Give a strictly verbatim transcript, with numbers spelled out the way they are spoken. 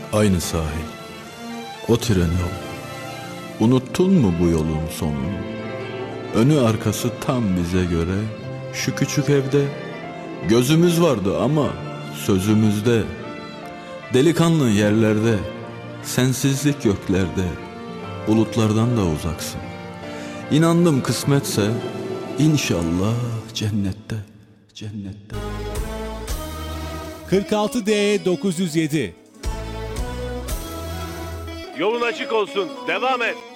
Aynı sahil, o tren yol. Unuttun mu bu yolun sonunu? Önü arkası tam bize göre. Şu küçük evde gözümüz vardı ama sözümüzde. Delikanlı yerlerde, sensizlik göklerde, bulutlardan da uzaksın. İnandım kısmetse, inşallah cennette, cennette. kırk altı D dokuz yüz yedi. Yolun açık olsun. Devam et.